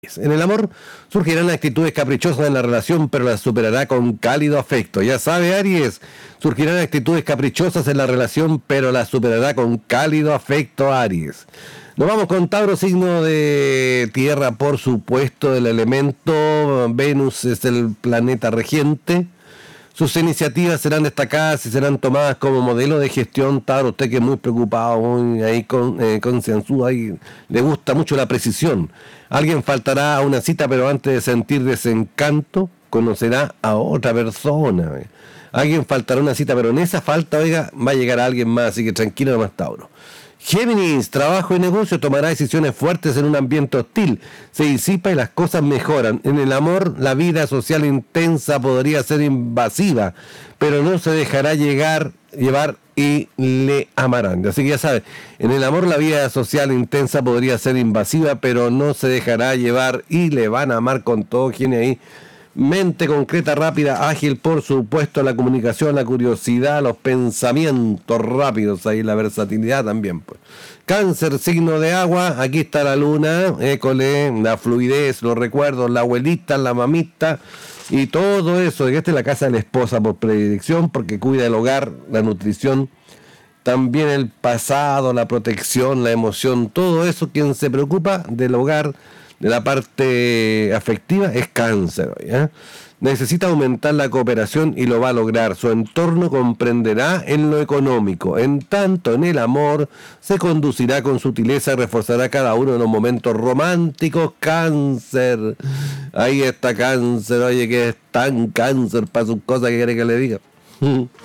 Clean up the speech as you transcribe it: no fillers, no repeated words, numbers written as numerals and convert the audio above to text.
En el amor surgirán actitudes caprichosas en la relación, pero las superará con cálido afecto. Ya sabe, Aries, surgirán actitudes caprichosas en la relación, pero las superará con cálido afecto, Aries. Nos vamos con Tauro, signo de tierra, por supuesto, del elemento. Venus es el planeta regente. Sus iniciativas serán destacadas y serán tomadas como modelo de gestión. Tauro, usted que es muy preocupado, muy ahí concienzudo, ahí le gusta mucho la precisión. Alguien faltará a una cita, pero antes de sentir desencanto, conocerá a otra persona. Alguien faltará a una cita, pero en esa falta, oiga, va a llegar alguien más, así que tranquilo nomás, Tauro. Géminis, trabajo y negocio, tomará decisiones fuertes en un ambiente hostil, se disipa y las cosas mejoran. En el amor, la vida social intensa podría ser invasiva, pero no se dejará llevar y le amarán. Así que ya sabes, en el amor la vida social intensa podría ser invasiva, pero no se dejará llevar y le van a amar con todo. Genio ahí. Mente concreta, rápida, ágil, por supuesto, la comunicación, la curiosidad, los pensamientos rápidos, ahí la versatilidad también, pues. Cáncer, signo de agua, aquí está la luna, école, la fluidez, los recuerdos, la abuelita, la mamita y todo eso. Y esta es la casa de la esposa por predilección, porque cuida el hogar, la nutrición, también el pasado, la protección, la emoción, todo eso. Quien se preocupa del hogar, de la parte afectiva, es Cáncer, ¿ya? Necesita aumentar la cooperación y lo va a lograr. Su entorno comprenderá en lo económico. En tanto, en el amor, se conducirá con sutileza y reforzará cada uno de los momentos románticos. Cáncer. Ahí está Cáncer. Oye, que es tan Cáncer para sus cosas que quiere que le diga.